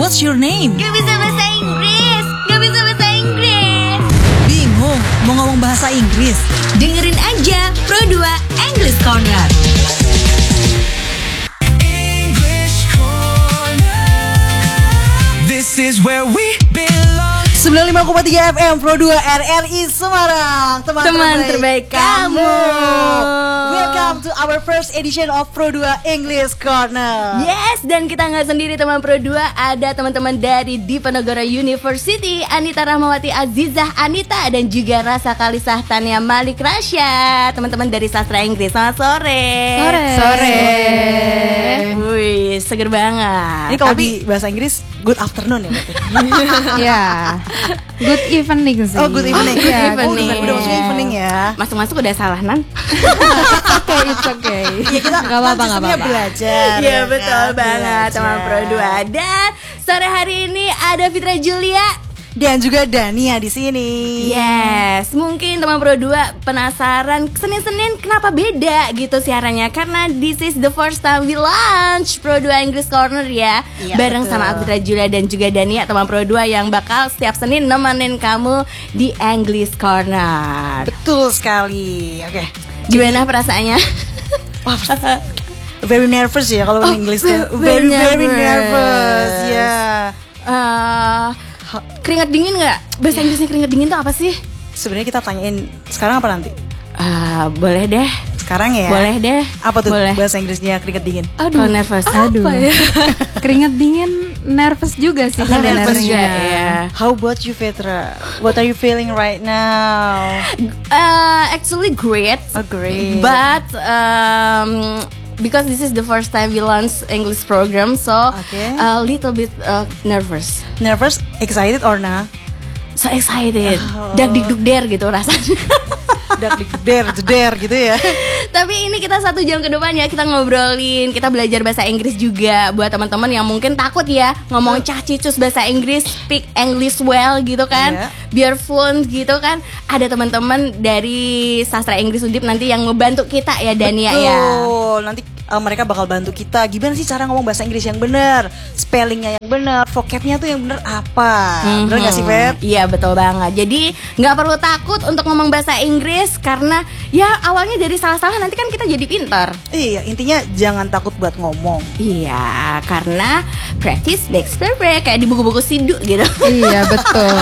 What's your name? Gak bisa bahasa Inggris. Bingung mau ngomong bahasa Inggris? Dengerin aja Pro 2 English Corner. This is where we belong. 95,3 FM Pro 2 RRI Semarang. Teman terbaik kamu. Welcome to our first edition of Pro 2 English Corner. Yes, dan kita nggak sendiri teman Pro 2. Ada teman-teman dari Diponegoro University, Anita Rahmawati Azizah Anita, dan juga Rasa Kalisah Tania Malik Rasya. Teman-teman dari Sastra Inggris. Selamat sore. Wih, seger banget. Ini kalau di bahasa Inggris good afternoon ya berarti. Ya, good evening sih. Oh, good evening. Good evening. Udah maksudnya evening ya. Masuk-masuk udah salah, Nan. Oke, it's okay. Iya, kita nggak apa-apa. belajar. Iya, ya betul kan? banget teman Pro 2. Dan sore hari ini ada Fitra Julia Dan juga Dania di sini. Yes, mungkin teman Pro 2 penasaran Senin-Senin kenapa beda gitu siarannya. Karena this is the first time we launch Pro 2 English Corner ya. Iya, Bareng betul. sama aku Fitra Julia dan juga Dania, teman Pro 2 yang bakal setiap Senin nemenin kamu di English Corner. Betul sekali. Oke. Gimana perasaannya? Wah, very nervous ya kalau English tuh. very Very nervous. nervous. Ya. Keringat dingin nggak? Bahasa Inggrisnya keringat dingin tuh apa sih? Sebenarnya kita tanyain sekarang apa nanti? Boleh deh. Sekarang ya. Boleh deh. Apa tuh Boleh. bahasa Inggrisnya keringat dingin? Kalau nervous. Aduh. Keringat dingin, nervous juga sih Nervous sebenarnya. juga ya. How about you, Petra? What are you feeling right now? Actually great. Oh, great. But because this is the first time we launch English program, so Okay. a little bit nervous. Nervous, excited or nah? So excited. Oh. Dak dikduk der gitu rasanya. Dak jeder gitu ya. Tapi ini kita 1 jam ke depan ya, kita ngobrolin, kita belajar bahasa Inggris juga. Buat teman-teman yang mungkin takut ya ngomong cah-cicus bahasa Inggris, speak English well gitu kan, Iya. biar fluent gitu kan. Ada teman-teman dari Sastra Inggris Undip nanti yang ngebantu kita ya, Dania ya. Betul. Nanti mereka bakal bantu kita gimana sih cara ngomong bahasa Inggris yang benar, spellingnya yang benar, vocabnya tuh yang benar apa. Bener gak sih, Pep? Iya, betul banget. Jadi nggak perlu takut untuk ngomong bahasa Inggris, karena ya awalnya dari salah-salah nanti kan kita jadi pintar. Iya, intinya jangan takut buat ngomong. Iya, karena practice makes perfect, kayak di buku-buku Siddu gitu. Iya, betul.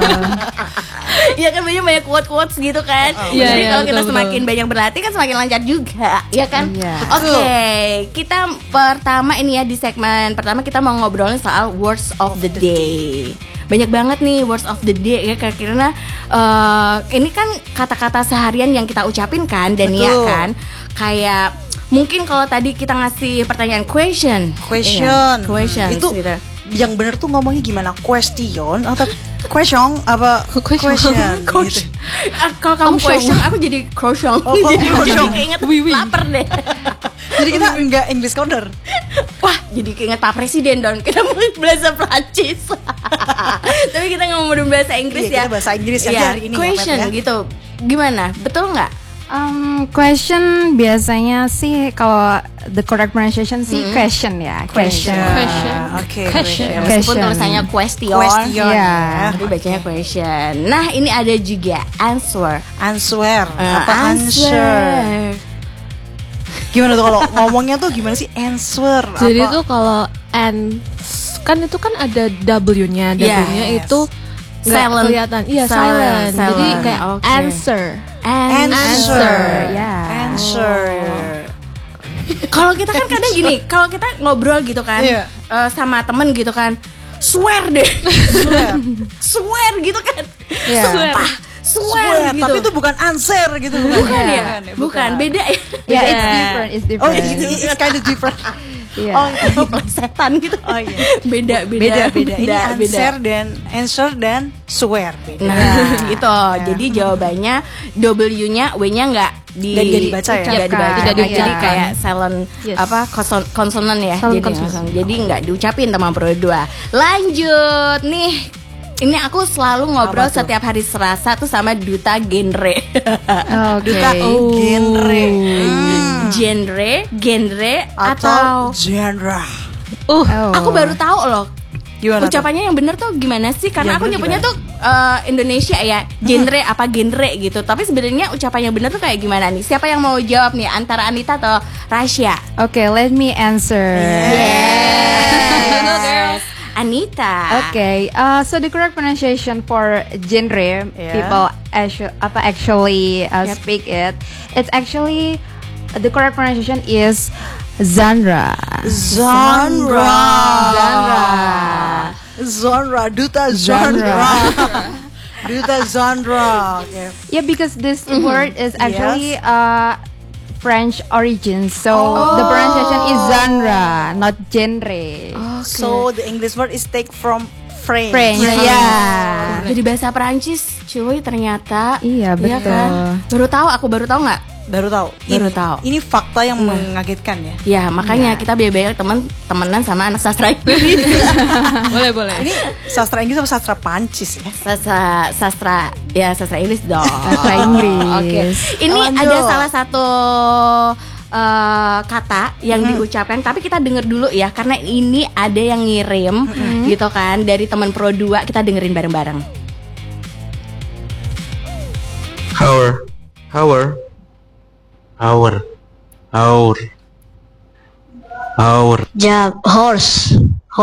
Iya kan, banyak quotes gitu kan. Iya, Jadi iya, kalau kita betul, semakin banyak berlatih kan semakin lancar juga, ya kan? Iya. Oke, kita pertama ini ya, di segmen pertama kita mau ngobrolin soal words of the day. Banyak banget nih words of the day ya, karena ini kan kata-kata seharian yang kita ucapin kan, Dania Betul. kan. Kayak mungkin kalau tadi kita ngasih pertanyaan question. Itu gitu. yang bener tuh ngomongnya gimana? Question atau question apa? Question. Coach. Gitu. Kalau kamu question, aku jadi croissant. Oh, kamu Jadi croissant. keinget lapar deh. Jadi kita enggak English corner. Wah, jadi keinget Pak Presiden dong. Kita mau bahasa Prancis. Tapi kita ngomongin bahasa Inggris Iya, ya. kita bahasa Inggris aja Iya, hari ini ya, question Pep, ya. gitu. Gimana? Betul nggak? Question biasanya sih kalau the correct pronunciation sih question ya. Question. Oke. Question. Meskipun tulisannya question. Question. Iya. Tapi bacanya question. Nah, ini ada juga answer. Answer. Apa answer? Gimana tuh kalau ngomongnya tuh gimana sih answer? Jadi apa? tuh kalau kan itu kan ada W-nya, W-nya Yes. itu nggak Silent. kelihatan. Iya, Silent. silent. Jadi Silent. kayak Oke. answer. Answer. Ya. Answer. Kalau kita kan kadang gini, kalau kita ngobrol gitu kan, Iya. sama temen gitu kan, swear deh, swear gitu kan, Iya. sumpah, swear gitu. Tapi itu bukan answer gitu. bukan ya, bukan, beda ya. Ya, it's different. It's Oh, different. it's kind of different. Iya. Oh, Plesetan gitu. Oh iya. Beda. Beda. Ini beda. answer dan swear. Beda. Nah, gitu. Jadi jawabannya W-nya, W-nya nggak Nggak dibaca ya? Nggak dibaca. Tidak Jadi diucapkan. kayak silent Yes. apa konsonan ya. Silent Jadi consonant. jadi nggak diucapin teman Pro 2. Lanjut nih. Ini aku selalu ngobrol Apa tuh? setiap hari Selasa tuh sama duta genre. Oke. Duta genre. Genre Atau atau genre. Oh. aku baru tahu loh Gimana tuh? Ucapannya yang bener tuh gimana sih? Karena Yang aku bener nyebutnya gimana? tuh Indonesia ya, genre apa genre gitu. Tapi sebenarnya ucapan yang bener tuh kayak gimana nih? Siapa yang mau jawab nih? Antara Anita atau Rasya? Okay, let me answer. Yes. Anita. Okay, so the correct pronunciation for genre, Yeah. people actually speak it. It's actually the correct pronunciation is genre. Genre, duta genre. Duta genre. Okay. Yeah, because this word is actually French origin, so the pronunciation is genre, not genre. So the English word is take from French. French, yeah. Jadi bahasa Perancis, cuy ternyata. Iya, betul. Kan? Baru tahu nggak? Baru tahu. Baru tahu. Ini fakta yang mengagetkan ya. Ya makanya kita biar temenan sama anak sastra Inggris. Boleh. Ini sastra Inggris apa sastra Prancis ya? sastra Inggris dong. Sastra Inggris. Oke. Ini Lanjut. ada salah satu kata yang diucapkan, tapi kita denger dulu ya, karena ini ada yang ngirim gitu kan dari teman Pro 2, kita dengerin bareng-bareng. Jab, horse.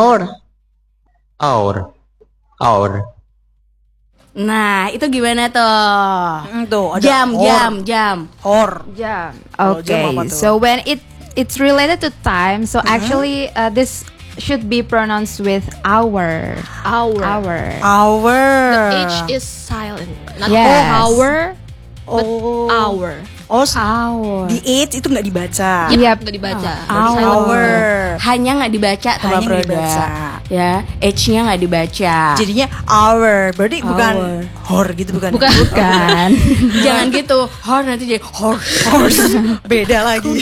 Nah, itu gimana tuh? Tuh ada Jam. Hor. Jam. Kalau jam apa Okay, tuh? so when it's related to time, so actually this should be pronounced with hour. Hour. Hour. H is silent. Not Yes. hour, but Oh. hour. Oh, Hour. di H itu nggak dibaca. Yep. Nggak dibaca. Hour. Hanya nggak dibaca Hanya sama nggak Pro 2. dibaca. Ya, H-nya nggak dibaca. Jadinya hour. Berarti bukan hor gitu bukan? Bukan. Kan. Jangan gitu. Hor nanti jadi horse. Beda lagi.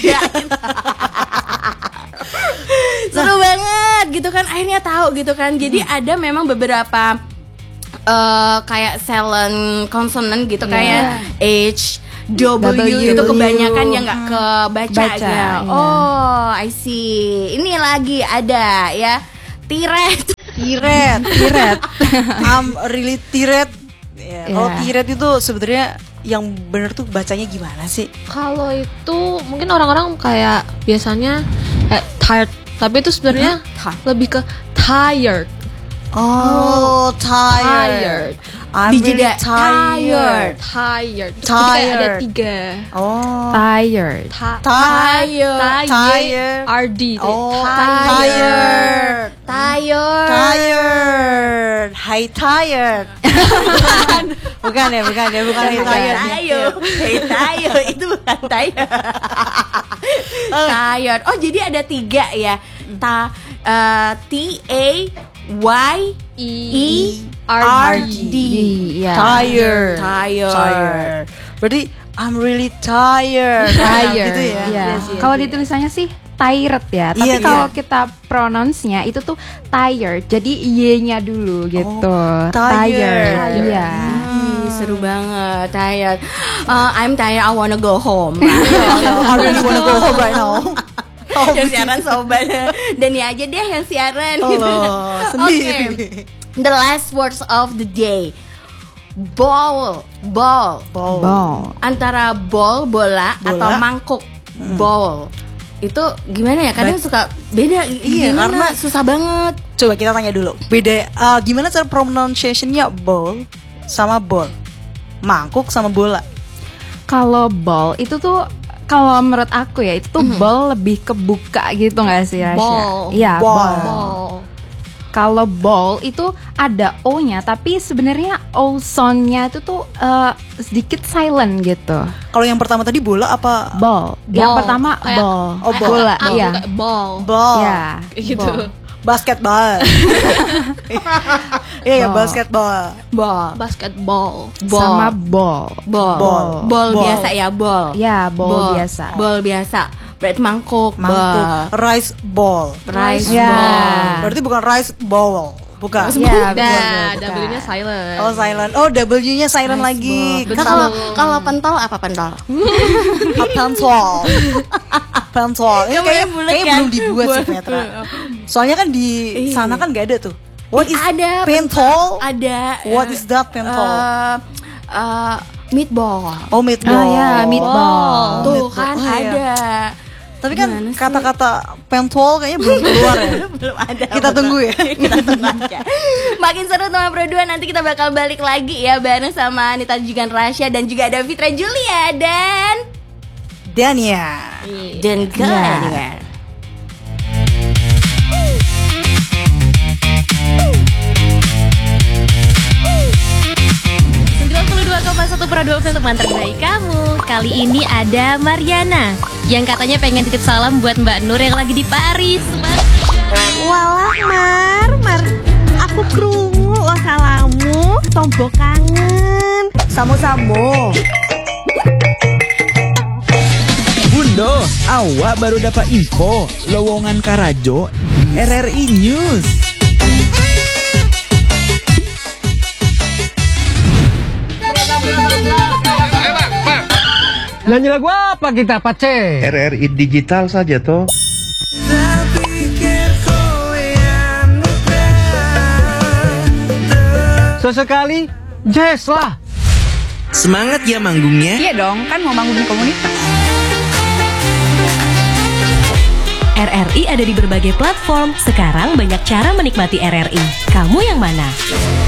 Seru banget gitu kan, akhirnya tahu gitu kan. Jadi ada memang beberapa kayak silent consonant gitu kayak H, W itu kebanyakan yang nggak kebaca Baca, gitu. iya. Oh, I see. Ini lagi ada ya, tiret. Tiret. I'm really tiret. Ya, kalau Yeah. tiret itu sebenarnya yang bener tuh bacanya gimana sih? Kalau itu mungkin orang-orang kayak biasanya tired, tapi itu sebenarnya lebih ke tired. Oh, tired. I'm really Dijeda tired. Tired. Jadi kayak ada 3. Oh, Tired. Tired. RD. Oh, Tired. Tired. Hi tired. bukan ya, bukan hi tired. Tayo itu bukan tired. Tired. Oh, jadi ada 3 ya. T-A-Y-E-R-D. Iya. Tired. Tired. Berarti I'm really tired. Tired. Gitu ya. Iya. Yes, yes, Kalau yes. ditulisannya sih tired ya. Tapi Iya, kalau iya. kita pronounce-nya itu tuh tired. Jadi y-nya dulu gitu. tired. Iya. Seru banget. Tired. I'm tired. I wanna go home. I really wanna go home right now. Yang siaran sobat. Dan ya aja deh yang siaran. Allah, sendiri. Oke. The last words of the day. Ball. Ball. Antara bola atau mangkuk. Ball. Itu gimana ya? Kadang suka beda. Iya, Gimana? karena susah banget. Coba kita tanya dulu. Beda gimana cara pronunciation-nya bowl sama ball? Mangkuk sama bola. Kalau ball itu tuh kalau menurut aku ya itu tuh ball lebih kebuka gitu nggak sih Rasya? Ball. Iya, Ball. ball. Kalau ball itu ada O-nya tapi sebenarnya O sound-nya itu tuh sedikit silent gitu. Kalau yang pertama tadi bola apa? Ball. Yang Ball. pertama Kayak- ball. Oh, ball. Bola. Aku Iya. kayak ball. Ball. Iya. Gitu. Ball. Basketball. Iya, Ball. basketball. Ball. Basketball. Sama ball. Ball. Ball. Ball Ball. biasa ya, ball. Ya, ball biasa. Ball biasa. Berarti mangkuk. Mangkuk. Rice ball. Rice Ya. ball. Berarti bukan rice bowl. Bukan. Ya, Nah, betul. W-nya silent. Oh silent. Oh W-nya silent lagi. Kalau kalau pentol apa pentol? Pentol. Pentol. Ini Kayaknya bulat kayaknya kan? belum dibuat sih Petra. Soalnya kan di sana kan gak ada tuh. What is Ada pentol? Ada. What is that pentol? Meatball. Oh meatball. Ah ya, meatball. Tuh meatball. kan Oh, iya. ada. Tapi kan Gimana sih? kata-kata pentol kayaknya belum keluar ya. Belum ada. Kita tunggu ya. Kita tunggu aja. Makin seru teman Pro 2, nanti kita bakal balik lagi ya bareng sama Anita juga Rasya dan juga ada Fitra Julia dan Dania. Glenn. 92,1 Pro 2 untuk mantan baik kamu. Kali ini ada Mariana yang katanya pengen titip salam buat Mbak Nur yang lagi di Paris. Walah Mar, aku krungu lo salamu, tombo kangen. Samo-samo. Bundo, awak baru dapat info lowongan Karajo di RRI News. Nyanyi lagu apa kita, Pace? RRI digital saja toh. Sesekali jazz lah. Semangat ya manggungnya. Iya dong, kan mau bangun komunitas. RRI ada di berbagai platform. Sekarang banyak cara menikmati RRI. Kamu yang mana?